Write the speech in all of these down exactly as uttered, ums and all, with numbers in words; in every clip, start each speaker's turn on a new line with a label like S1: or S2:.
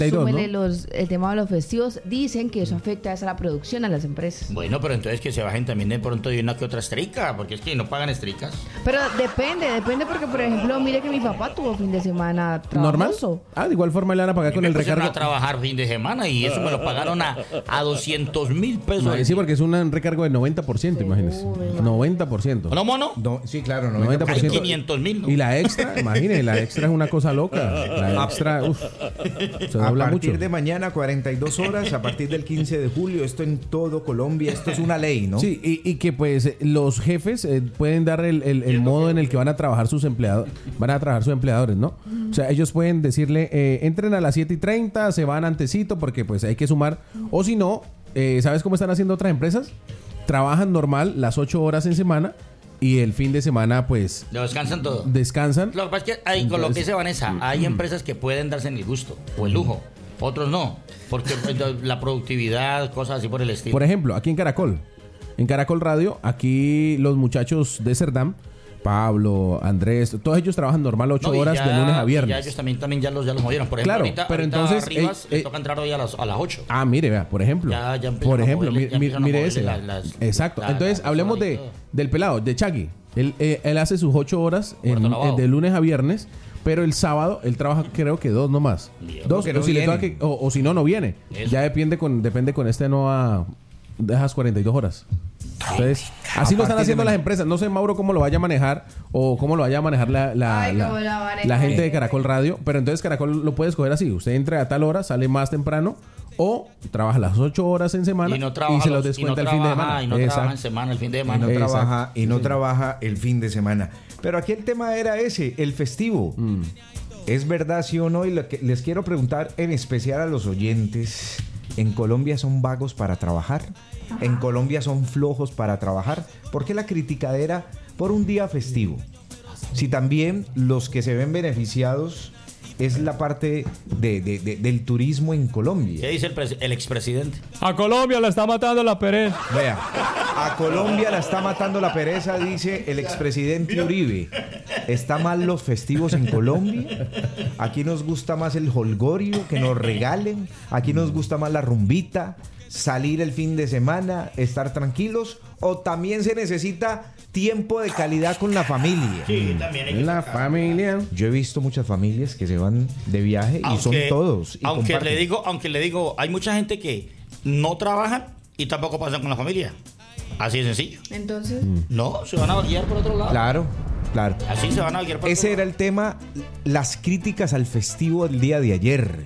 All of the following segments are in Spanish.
S1: súmele
S2: ¿no?
S1: los, el tema de los festivos, dicen que eso afecta a la producción a las empresas.
S3: Bueno, pero entonces que se bajen también de pronto de una que otra estrica, porque es que no pagan estricas.
S1: Pero depende, depende porque, por ejemplo, mire que mi papá tuvo fin de semana trabajoso.
S2: ¿Normal? Ah, de igual forma le van a pagar con el recargo.
S3: a trabajar fin de semana y eso me lo pagaron a, a doscientos mil pesos.
S2: No, sí, porque es un recargo del noventa por ciento, imagínese. noventa por ciento.
S3: ¿No, mono?
S4: No, sí, claro,
S2: noventa por ciento.
S3: Hay quinientos mil, ¿no?
S2: Y la extra, imagínese, la extra es una cosa loca. La extra, uff, se
S4: a
S2: dobla
S4: partir
S2: mucho.
S4: de mañana, cuarenta y dos horas, a partir del quince de julio, esto en todo Colombia, esto es una ley, ¿no?
S2: Sí, y, y que pues los jefes eh, pueden dar el, el, el modo en el que van a trabajar sus empleados, van a trabajar sus empleadores, ¿no? O sea, ellos pueden decirle, eh, entren a las siete y treinta, se van antecito porque pues hay que sumar, o si no, eh, ¿sabes cómo están haciendo otras empresas? Trabajan normal las ocho horas en semana y el fin de semana pues
S3: Lo descansan todo.
S2: descansan.
S3: Lo que pasa es que ahí, con lo que dice Vanessa, hay empresas que pueden darse en el gusto o el lujo, otros no, porque la productividad, cosas así por el estilo.
S2: Por ejemplo, aquí en Caracol, en Caracol Radio, aquí los muchachos de Cerdam, Pablo, Andrés, todos ellos trabajan normal ocho
S3: No, y
S2: horas
S3: ya-
S2: de lunes a
S3: y
S2: viernes.
S3: Ya ellos también, también ya los, ya los movieron. Por ejemplo,
S2: Claro,
S3: ahorita,
S2: pero
S3: ahorita
S2: entonces,
S3: a Rivas
S2: eh,
S3: le
S2: eh,
S3: toca entrar hoy a las, a las ocho.
S2: Ah, mire, vea, por ejemplo.
S3: Ya- ya empiezan
S2: por
S3: a
S2: ejemplo,
S3: moverle-
S2: mi-
S3: ya
S2: mi-
S3: empiezan a
S2: mire
S3: moverle
S2: ese.
S3: las- las-
S2: Exacto.
S3: la-
S2: Entonces,
S3: la-
S2: hablemos
S3: la-
S2: de,
S3: todo.
S2: del pelado, de Chagui. Él, eh, él hace sus ocho horas en-
S3: Puerto Lavado.
S2: de lunes a viernes, pero el sábado él trabaja creo que dos nomás.
S3: Dios.
S2: Dos,
S4: Porque no
S2: o, si le
S4: viene.
S2: toca que- o, o si no, no viene.
S3: Eso.
S2: Ya depende con, depende con este no a... Dejas cuarenta y dos horas. Entonces, así
S4: A
S2: lo están
S4: partir de
S2: haciendo las
S4: mañana.
S2: empresas. No sé, Mauro, cómo lo vaya a manejar o cómo lo vaya a manejar la, la,
S1: Ay,
S2: la-
S1: cómo la maneja.
S2: la gente de Caracol Radio. Pero entonces Caracol lo puede escoger así. Usted entra a tal hora, sale más temprano o trabaja las ocho horas en semana
S3: Y no trabaja
S2: se los
S3: los- y
S2: descuenta
S3: no
S2: el fin de
S3: trabaja-
S2: semana.
S3: y no
S2: Exacto.
S3: trabaja en semana, el fin de
S4: Y
S3: semana.
S4: no
S2: Exacto.
S4: trabaja y no
S2: Sí.
S4: trabaja el fin de semana. Pero aquí el tema era ese, el festivo.
S2: Mm.
S4: ¿Es verdad, sí o no? Y lo que les quiero preguntar en especial a los oyentes, ¿en Colombia son vagos para trabajar? ¿En Colombia son flojos para trabajar? ¿Por qué la criticadera por un día festivo? Si también los que se ven beneficiados es la parte de- de- de- del turismo en Colombia.
S3: ¿Qué dice el, pres- el expresidente?
S5: A Colombia la está matando la pereza.
S4: Vea, a Colombia la está matando la pereza, dice el expresidente Uribe. ¿Está mal los festivos en Colombia? Aquí nos gusta más el holgorio, que nos regalen. Aquí nos gusta más la rumbita, salir el fin de semana, estar tranquilos. O también se necesita tiempo de calidad con la familia.
S3: Sí, también hay que
S2: La familia.
S4: Yo he visto muchas familias que se van de viaje y son todos. y
S3: aunque
S4: comparten.
S3: le digo, aunque le digo, hay mucha gente que no trabajan y tampoco pasan con la familia. Así de sencillo.
S1: Entonces,
S3: No, se van a guiar por otro lado.
S4: Claro, claro.
S3: Así se van a guiar por
S4: Ese
S3: otro
S4: era el tema, las críticas al festivo del día de ayer.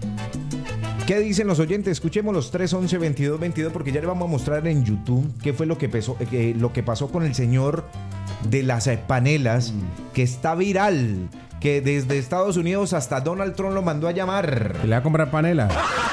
S4: ¿Qué dicen los oyentes? Escuchemos los tres once veintidós veintidós porque ya le vamos a mostrar en YouTube qué fue lo que, pesó- eh, lo que pasó con el señor de las eh, panelas, que está viral, que desde Estados Unidos hasta Donald Trump lo mandó a llamar.
S2: Que le va a comprar panela.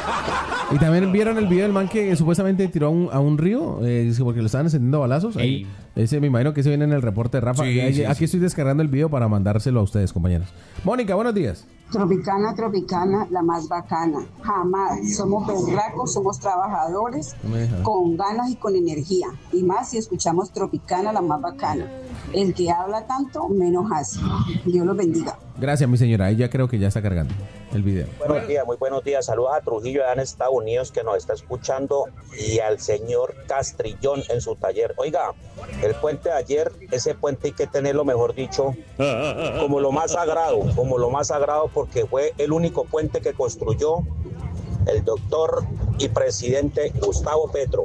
S2: Y también vieron el video del man que supuestamente tiró a un, a un río, eh, dice, porque lo estaban encendiendo a balazos. Ahí, ese me imagino que se viene en el reporte de Rafa.
S4: Sí,
S2: Ahí-
S4: sí,
S2: aquí
S4: sí.
S2: estoy descargando el video para mandárselo a ustedes, compañeros. Mónica, buenos días.
S6: Tropicana, Tropicana, la más bacana. Jamás. Somos berracos, somos trabajadores,
S2: No me deja.
S6: con ganas y con energía. Y más si escuchamos Tropicana, la más bacana. El que habla tanto, menos hace. Dios los bendiga.
S2: Gracias, mi señora. Ahí ya creo que ya está cargando el video.
S7: Buenos días, muy buenos días. Saludos a Trujillo allá en Estados Unidos que nos está escuchando y al señor Castrillón en su taller. Oiga, el puente de ayer, ese puente hay que tenerlo, mejor dicho, como lo más sagrado, como lo más sagrado porque fue el único puente que construyó el doctor y presidente Gustavo Petro.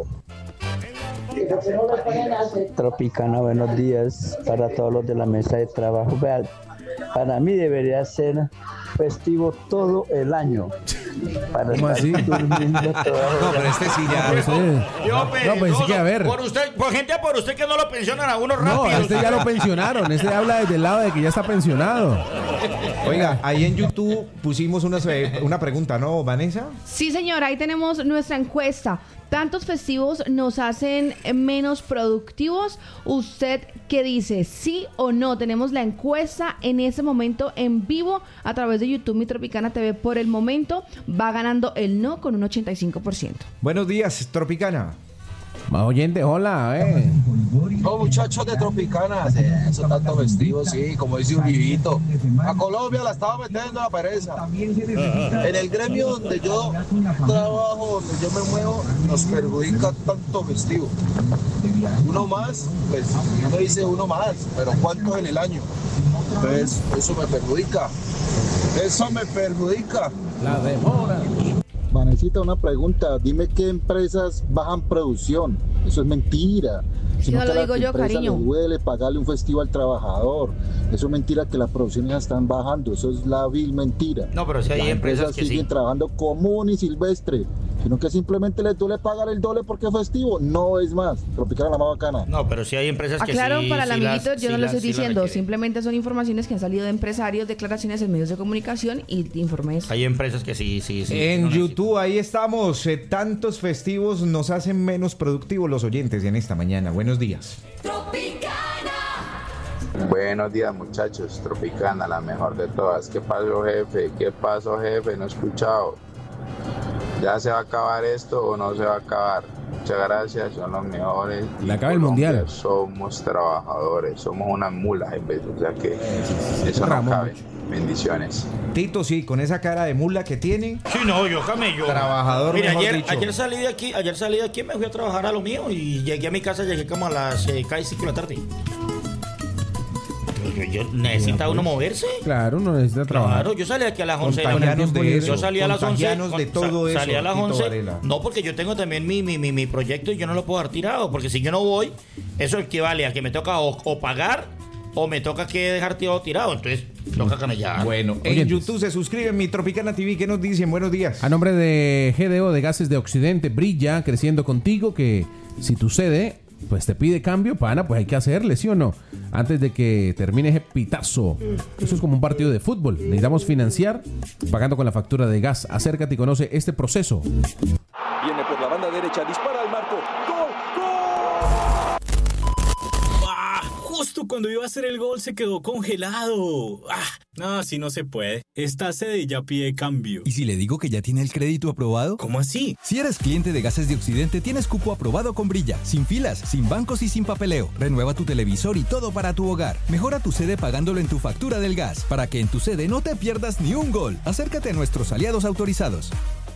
S8: Tropicana, buenos días para todos los de la mesa de trabajo. Vean, para mí debería ser festivo todo el año. Para
S2: ¿Cómo
S8: estar
S2: así?
S8: durmiendo todo
S4: No, pero este sí ya.
S2: Pues, eh,
S3: Yo,
S2: no,
S3: pe-
S2: no, pues sí
S3: no,
S2: que a ver.
S3: Por usted, por gente por usted que no lo pensionan a uno rápido.
S2: No, a este ya lo pensionaron. Este habla desde el lado de que ya está pensionado.
S4: Oiga, ahí en YouTube pusimos una, una pregunta, ¿no, Vanessa?
S1: sí, señora, ahí tenemos nuestra encuesta. ¿Tantos festivos nos hacen menos productivos? ¿Usted qué dice? ¿Sí o no? Tenemos la encuesta en ese momento en vivo a través de YouTube Mi Tropicana T V. Por el momento va ganando el no con un ochenta y cinco por ciento.
S4: Buenos días, Tropicana.
S2: Más oyente, hola, eh.
S9: Los muchachos de Tropicana, sí, eso tanto festivo, sí, como dice un vivito. A Colombia la estaba metiendo la pereza. En el gremio donde yo trabajo, donde yo me muevo, nos perjudica tanto festivo. Uno más, pues uno dice uno más, pero ¿cuántos en el año? Entonces, eso me perjudica. Eso me perjudica.
S2: La demora.
S10: Vanesita, una pregunta. Dime qué empresas bajan producción. Eso es mentira.
S1: Si no lo digo yo, cariño.
S10: Le duele pagarle un festivo al trabajador. Eso es mentira que las producciones ya están bajando. Eso es la vil mentira.
S3: No, pero si hay
S10: las
S3: empresas,
S10: empresas
S3: que
S10: siguen
S3: sí.
S10: trabajando común y silvestre. Sino que simplemente les duele pagar el doble porque es festivo. No es más. Tropicana la más bacana.
S3: No, pero si hay empresas que
S1: Aclaro,
S3: sí.
S1: para el
S3: sí
S1: amiguito,
S3: las-
S1: yo no
S3: sí
S1: lo
S3: las-
S1: estoy
S3: sí las
S1: diciendo.
S3: requieren.
S1: Simplemente son informaciones que han salido de empresarios, declaraciones en medios de comunicación y informes.
S3: Hay empresas que sí, sí, sí.
S4: En
S3: no
S4: YouTube, ahí estamos. Eh, tantos festivos nos hacen menos productivos los oyentes en esta mañana. Buenos días.
S11: Buenos días, muchachos. Tropicana, la mejor de todas. ¿Qué pasó, jefe? ¿Qué pasó, jefe? No he escuchado. ¿Ya se va a acabar esto o no se va a acabar? Muchas gracias, son los mejores.
S2: Le acaba el mundial.
S11: Somos trabajadores, somos unas mulas en vez, o sea que eso no
S2: Ramón.
S11: cabe. Bendiciones.
S4: Tito, sí, con esa cara de mula que tiene.
S3: Sí, no, yo camello.
S4: Trabajador,
S3: Mira,
S4: mejor
S3: ayer,
S4: dicho.
S3: ayer salí de aquí, ayer salí de aquí, me fui a trabajar a lo mío y llegué a mi casa, llegué como a las eh, casi cinco de la tarde. Yo, yo- necesita uno moverse.
S2: Claro, uno necesita trabajar.
S3: Claro, yo salí aquí a las once.
S4: Contagianos de eso,
S3: Yo salí a las once.
S4: contagianos de
S3: con-
S4: todo
S3: sa-
S4: eso,
S3: Salí a las
S4: Tito
S3: once.
S4: Varela.
S3: No, porque yo tengo también mi, mi, mi, mi proyecto y yo no lo puedo dejar tirado. Porque si yo no voy, eso equivale a que me toca o, o pagar o me toca que dejar tirado tirado. Entonces, toca camellar.
S4: Bueno, en
S2: Oyentes.
S4: YouTube se suscriben mi Tropicana T V. ¿Qué nos dicen? Buenos días.
S2: A nombre de G D O de Gases de Occidente, brilla creciendo contigo, que si tu sede pues te pide cambio, pana, pues hay que hacerle, ¿sí o no? Antes de que termine ese pitazo. Eso es como un partido de fútbol. Necesitamos financiar pagando con la factura de gas. Acércate y conoce este proceso.
S12: Viene por la banda derecha, dispara al marco. ¡Gol!
S13: ¡Ah! Justo cuando iba a hacer el gol se quedó congelado. ¡Ah! No, así no se puede. Esta sede ya pide cambio.
S14: ¿Y si le digo que ya tiene el crédito aprobado?
S13: ¿Cómo así?
S14: Si eres cliente de Gases de Occidente, tienes cupo aprobado con Brilla, sin filas, sin bancos y sin papeleo. Renueva tu televisor y todo para tu hogar. Mejora tu sede pagándolo en tu factura del gas, para que en tu sede no te pierdas ni un gol. Acércate a nuestros aliados autorizados.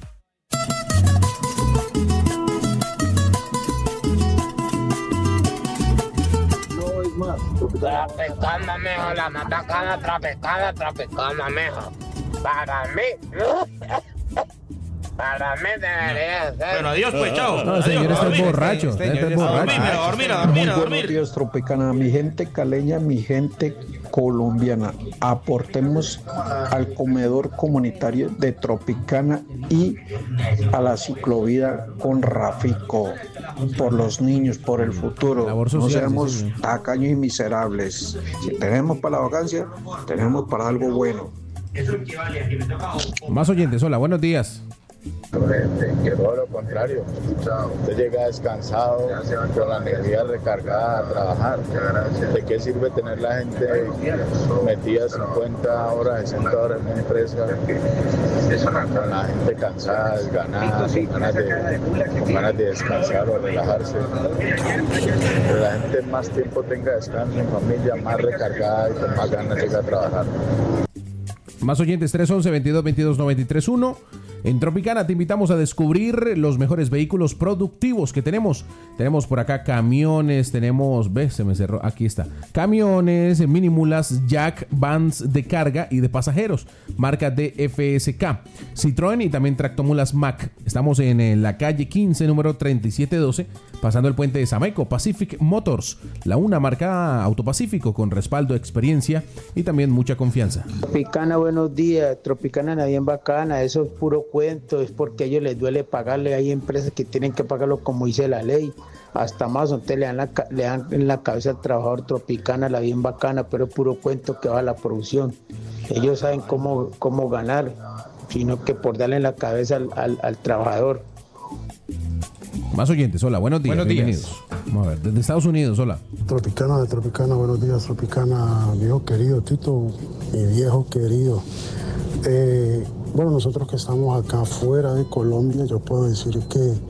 S10: No es más.
S15: Tropicana, mijo, la más bacana, tropicana, tropicana, mijo. Para mí, para mí debería ser.
S3: Bueno, adiós, pues, chao.
S2: No, el señor está borracho. Está
S3: A
S2: borracho.
S3: dormir, a dormir, a dormir, a
S8: Muy
S3: dormir.
S8: buenos días, Tropicana. Mi gente caleña, mi gente colombiana. Aportemos al comedor comunitario de Tropicana y a la ciclovía con Rafico. Por los niños, por el futuro.
S2: Labor
S8: No
S2: social,
S8: seamos
S2: sí, señor.
S8: tacaños y miserables. Si tenemos para la vacancia, tenemos para algo bueno.
S2: Más oyentes, hola, buenos días.
S11: Que todo lo contrario. Usted llega descansado, con la energía recargada a trabajar. ¿De qué sirve tener la gente metida cincuenta horas, sesenta horas en una empresa, con la gente cansada, desganada, con ganas de, con ganas de descansar o relajarse? Pero la gente más tiempo tenga descanso en familia, más recargada y con más ganas llega a trabajar.
S2: Más oyentes, tres once, veintidós veintidós, noventa y tres uno. En Tropicana te invitamos a descubrir los mejores vehículos productivos que tenemos. Tenemos por acá camiones, tenemos, ves, se me cerró, aquí está. Camiones, minimulas, jack, vans de carga y de pasajeros, marca D F S K, Citroën y también tractomulas Mack. Estamos en, en la calle quince, número treinta y siete doce, pasando el puente de Sameco. Pacific Motors, la una marca Autopacífico con respaldo, experiencia y también mucha confianza.
S16: Tropicana, buenos días. Tropicana, nadie bien bacana. Eso es puro cuento. Es porque a ellos les duele pagarle. Hay empresas que tienen que pagarlo como dice la ley. Hasta más, entonces le dan, la, le dan en la cabeza al trabajador. Tropicana, la bien bacana, pero es puro cuento que va a la producción. Ellos saben cómo, cómo ganar, sino que por darle en la cabeza al, al, al trabajador.
S2: Más oyentes, hola, buenos días.
S4: Buenos días.
S2: Bienvenidos. Vamos a ver, desde Estados Unidos, hola.
S17: Tropicana de Tropicana, buenos días, Tropicana, viejo querido, Tito, mi viejo querido. Eh, bueno, nosotros que estamos acá fuera de Colombia, yo puedo decir que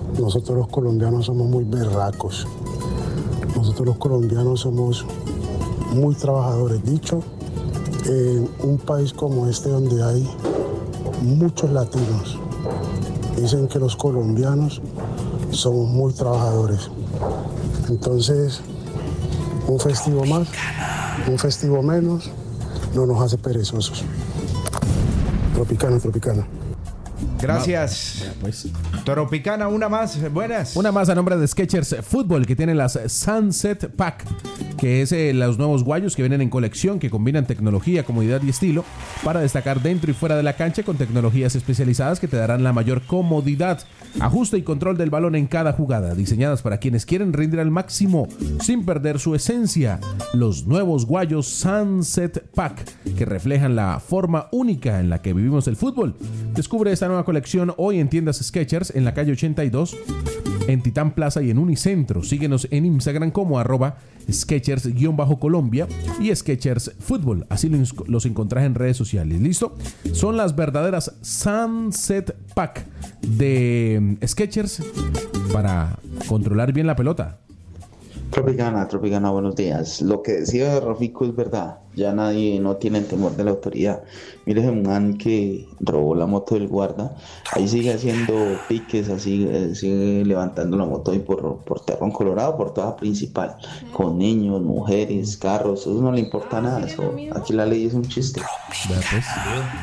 S17: nosotros los colombianos somos muy berracos. Nosotros los colombianos somos muy trabajadores. Dicho, en un país como este donde hay muchos latinos, dicen que los colombianos somos muy trabajadores. Entonces, un festivo más, un festivo menos, no nos hace perezosos. Tropicana, Tropicana.
S4: Gracias.
S2: Pues.
S4: Tropicana, una más. Buenas.
S2: Una más a nombre de Skechers Fútbol, que tiene las Sunset Pack, que es eh, los nuevos guayos que vienen en colección, que combinan tecnología, comodidad y estilo para destacar dentro y fuera de la cancha, con tecnologías especializadas que te darán la mayor comodidad, ajuste y control del balón en cada jugada, diseñadas para quienes quieren rendir al máximo sin perder su esencia. Los nuevos guayos Sunset Pack, que reflejan la forma única en la que vivimos el fútbol. Descubre esta nueva colección hoy en tiendas Skechers en la calle ochenta y dos, en Titán Plaza y en Unicentro. Síguenos en Instagram como arroba Skechers-Colombia y Skechers Fútbol. Así los, los encontrás en redes sociales. ¿Listo? Son las verdaderas Sunset Pack de Skechers para controlar bien la pelota.
S18: Tropicana, Tropicana, buenos días. Lo que decía Rafico es verdad. Ya nadie, no tiene temor de la autoridad. Mire ese man que robó la moto del guarda. Ahí sigue haciendo piques, así, eh, sigue levantando la moto ahí por, por Terrón Colorado, por toda principal. Con niños, mujeres, carros, eso no le importa nada. Eso, aquí la ley es un chiste.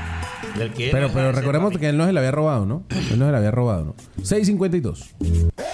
S2: Pero, pero recordemos que él no se la había robado, ¿no? Él no se la había robado, ¿no? seis cincuenta y dos.